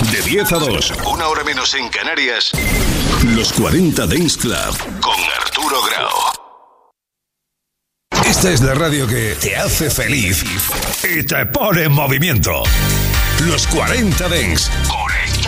De 10 a 2, una hora menos en Canarias, los 40 Dance Club con Arturo Grau. Esta es la radio que te hace feliz y te pone en movimiento. Los 40 Dance. Conectados.